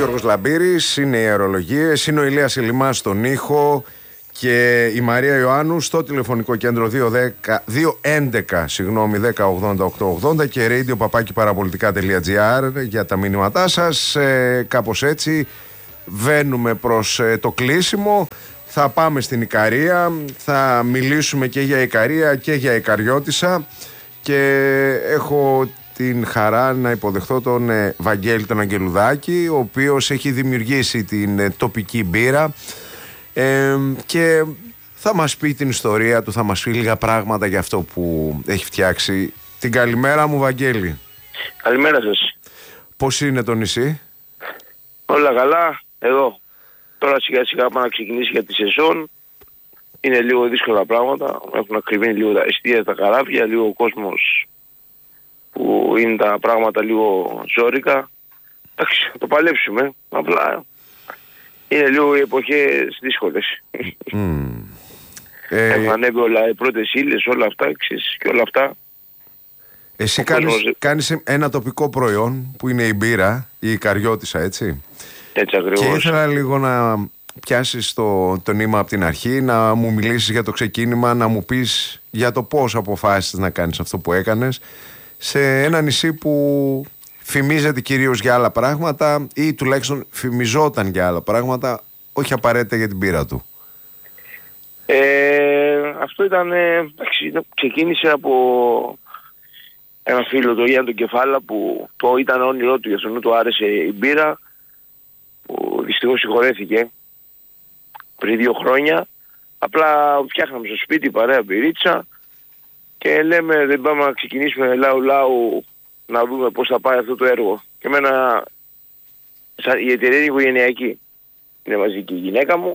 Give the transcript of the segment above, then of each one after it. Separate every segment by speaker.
Speaker 1: Γιώργος Λαμπύρης, είναι οι αερολογίες, είναι ο Ηλίας Ηλιμάς στον ήχο και η Μαρία Ιωάννου στο τηλεφωνικό κέντρο 211 1080 και radio-parapolitica.gr για τα μήνυματά σας. Κάπως έτσι βαίνουμε προς το κλείσιμο. Θα πάμε στην Ικαρία, θα μιλήσουμε και για Ικαρία και για Ικαριώτισσα και έχω την χαρά να υποδεχθώ τον Βαγγέλη τον Αγγελουδάκη, ο οποίος έχει δημιουργήσει την τοπική μπύρα και θα μας πει την ιστορία του, θα μας πει λίγα πράγματα για αυτό που έχει φτιάξει. Την καλημέρα μου, Βαγγέλη.
Speaker 2: Καλημέρα σας.
Speaker 1: Πώς είναι το νησί?
Speaker 2: Όλα καλά, εδώ. Τώρα σιγά σιγά πάμε να ξεκινήσει για τη σεζόν. Είναι λίγο δύσκολα πράγματα, έχουν ακριβήνει λίγο τα εστία, τα καράβια, λίγο ο κόσμος που είναι τα πράγματα λίγο ζόρικα. Εντάξει, θα το παλέψουμε, απλά είναι λίγο οι εποχές δύσκολες. Έχουν ανέβει όλα, οι πρώτες ύλες, όλα αυτά, και όλα αυτά.
Speaker 1: Εσύ κάνεις ένα τοπικό προϊόν που είναι η μπύρα, η Ικαριώτισσα, έτσι.
Speaker 2: Έτσι ακριβώς.
Speaker 1: Και ήθελα λίγο να πιάσεις το νήμα από την αρχή, να μου μιλήσεις για το ξεκίνημα, να μου πεις για το πώς αποφάσισες να κάνεις αυτό που έκανες σε ένα νησί που φημίζεται κυρίως για άλλα πράγματα ή τουλάχιστον φημιζόταν για άλλα πράγματα, όχι απαραίτητα για την μπύρα του.
Speaker 2: Αυτό ήταν, ξεκίνησε από ένα φίλο, το Γιάννη τον Κεφάλα, που το ήταν όνειρό του, για αυτόν του άρεσε η μπύρα, που δυστυχώς συγχωρέθηκε πριν 2 χρόνια. Απλά φτιάχναμε στο σπίτι παρέα μπυρίτσα και λέμε δεν πάμε να ξεκινήσουμε λαού να δούμε πώς θα πάει αυτό το έργο. Και εμένα η εταιρεία είναι οικογενειακή, είναι μαζική η γυναίκα μου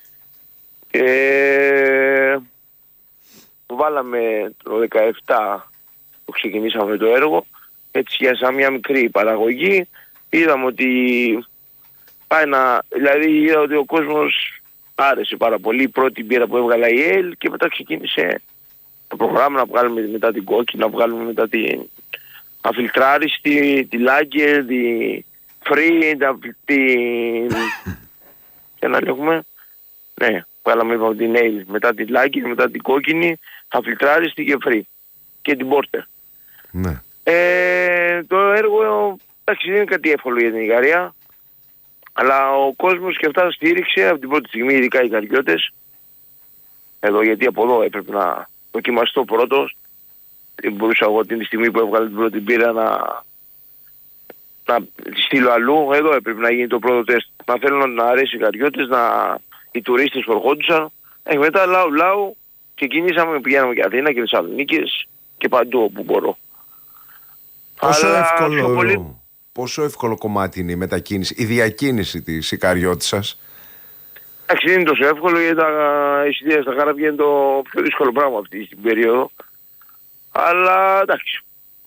Speaker 2: και βάλαμε το 17 που ξεκινήσαμε το έργο, έτσι για σαν μια μικρή παραγωγή. Είδαμε ότι πάει δηλαδή είδα ότι ο κόσμος άρεσε πάρα πολύ η πρώτη μπύρα που έβγαλα η ΕΛ και μετά ξεκίνησε το πρόγραμμα να βγάλουμε μετά την κόκκινη, να βγάλουμε μετά την αφιλτράριστη, τη Lager, τη Free, και να λέγουμε, ναι, βγάλαμε είπαμε την ΕΛ, μετά την Lager, μετά την κόκκινη, αφιλτράριστη και Free και την Porter.
Speaker 1: Ναι.
Speaker 2: Το έργο, εντάξει, δεν είναι κάτι εύκολο για την Ικαρία, αλλά ο κόσμος και αυτά στήριξε από την πρώτη στιγμή, ειδικά οι Ικαριώτες. Εδώ, γιατί από εδώ έπρεπε να δοκιμαστώ πρώτος. Δεν μπορούσα εγώ την στιγμή που έβγαλε την πρώτη μπύρα να τη στείλω αλλού. Εδώ έπρεπε να γίνει το πρώτο τεστ. Να θέλουν να αρέσει οι Ικαριώτες, οι τουρίστες που ερχόντουσαν. Μετά λαού ξεκινήσαμε, πηγαίναμε και Αθήνα και Θεσσαλονίκης και παντού όπου μπορώ.
Speaker 1: Πόσο εύκολο κομμάτι είναι η μετακίνηση, η διακίνηση της Ικαριώτισσας?
Speaker 2: Εντάξει, δεν είναι τόσο εύκολο, γιατί τα εισιτήρια στα καράβια είναι το πιο δύσκολο πράγμα αυτή την περίοδο. Αλλά εντάξει.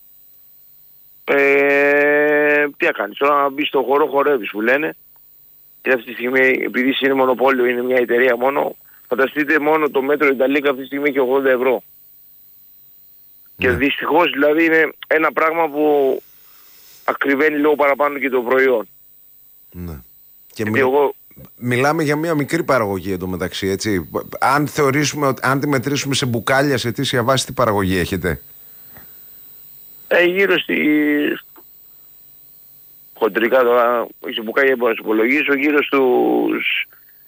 Speaker 2: Τι να κάνεις, τώρα να μπεις στο χώρο χορεύεις που λένε. Και αυτή τη στιγμή, επειδή είναι μονοπόλιο, είναι μια εταιρεία μόνο, φανταστείτε μόνο το μέτρο Ιταλίκα αυτή τη στιγμή έχει 80 ευρώ. Ναι. Και δυστυχώς δηλαδή είναι ένα πράγμα που ακριβένει λίγο παραπάνω και το προϊόν.
Speaker 1: Ναι. Και μιλάμε για μια μικρή παραγωγή εντωμεταξύ, έτσι. Αν θεωρήσουμε ότι αν τη μετρήσουμε σε μπουκάλια, σε ετήσια βάση, τι παραγωγή έχετε?
Speaker 2: Γύρω στη χοντρικά τώρα, σε μπουκάλια μπορώ να σου υπολογίσω, γύρω στους,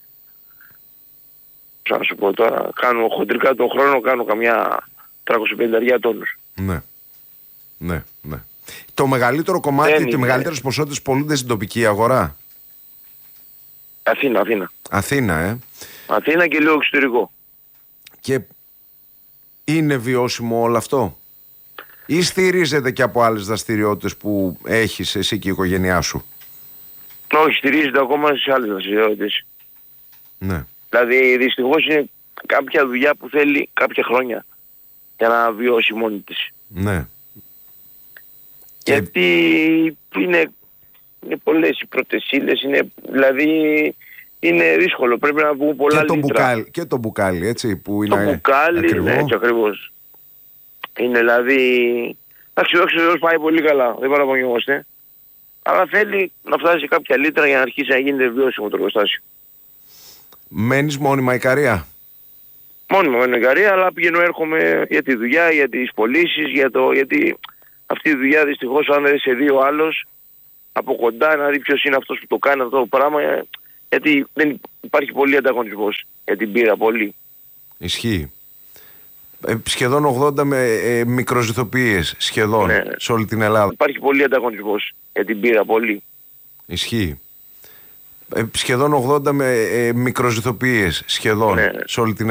Speaker 2: να σου πω τώρα, κάνω χοντρικά τον χρόνο, κάνω καμιά 350 τόνους.
Speaker 1: Ναι. Ναι, ναι. Το μεγαλύτερο κομμάτι, οι μεγαλύτερες ποσότητες πολλούνται στην τοπική αγορά? Αθήνα,
Speaker 2: Αθήνα και λίγο εξωτερικό.
Speaker 1: Και είναι βιώσιμο όλο αυτό? Ή στηρίζεται και από άλλες δραστηριότητες που έχεις εσύ και η οικογένειά σου?
Speaker 2: Όχι, στηρίζεται ακόμα σε άλλες δραστηριότητες.
Speaker 1: Ναι.
Speaker 2: Δηλαδή δυστυχώς είναι κάποια δουλειά που θέλει κάποια χρόνια για να βιώσει μόνη της.
Speaker 1: Ναι.
Speaker 2: Γιατί είναι πολλές οι πρώτες ύλες, δηλαδή είναι δύσκολο, πρέπει να βγουν πολλά λίτρα.
Speaker 1: Και το μπουκάλι, έτσι, που είναι
Speaker 2: το μπουκάλι,
Speaker 1: ακριβό.
Speaker 2: Ναι, έτσι ακριβώς. Είναι δηλαδή, εντάξει, πάει πολύ καλά, δεν παραπονιόμαστε. αλλά θέλει να φτάσει σε κάποια λίτρα για να αρχίσει να γίνεται βιώσιμο το εργοστάσιο.
Speaker 1: Μένεις μόνιμα Ικαρία?
Speaker 2: Μόνιμα μένω Ικαρία, αλλά πηγαίνω έρχομαι για τη δουλειά, για τις πωλήσεις, γιατί αυτή η δουλειά δυστυχώς αν δεν σε δει ο άλλος από κοντά να δει ποιος είναι αυτός που το κάνει αυτό το πράγμα, γιατί δεν υπάρχει πολύ ανταγωνισμός για την μπύρα, πολύ.
Speaker 1: Ισχύει. Σχεδόν 80 με μικροζυθοποιίες, σχεδόν,
Speaker 2: Ναι.
Speaker 1: σε όλη την Ελλάδα.
Speaker 2: Υπάρχει πολύ ανταγωνισμός για την μπύρα, πολύ.
Speaker 1: Ισχύει. Σχεδόν 80 με μικροζυθοποιίες, σχεδόν,
Speaker 2: Ναι.
Speaker 1: σε όλη την